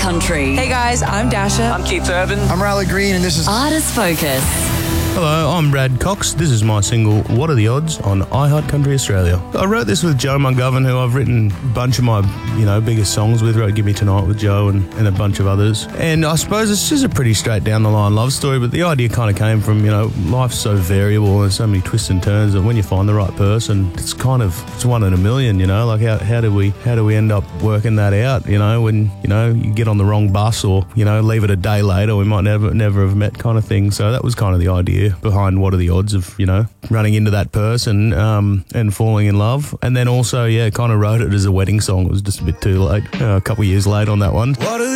Country. Hey guys, I'm Dasha. I'm Keith Urban. I'm Riley Green, and this is Artist Focus. Hello, I'm Brad Cox. This is my single, What Are the Odds, on iHeart Country Australia. I wrote this with Joe McGovern, who I've written a bunch of my, biggest songs with. Wrote Give Me Tonight with Joe and a bunch of others. And I suppose it's just a pretty straight down the line love story, but the idea kind of came from, life's so variable and so many twists and turns that when you find the right person, it's one in a million, like how do we end up working that out, when, you get on the wrong bus or, leave it a day later, we might never have met kind of thing. So that was kind of the idea behind what are the odds of, running into that person and falling in love. And then also, kind of wrote it as a wedding song. It was just a bit too late, a couple of years late on that one. What are